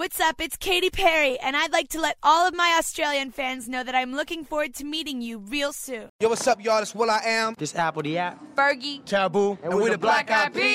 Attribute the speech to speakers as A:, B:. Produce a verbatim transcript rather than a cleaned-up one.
A: What's up? It's Katy Perry, and I'd like to let all of my Australian fans know that I'm looking forward to meeting you real soon.
B: Yo, what's up, y'all? It's Will I Am.
C: This Apple the app.
A: Fergie.
C: Taboo.
B: And, and we're the Black Eyed Peas.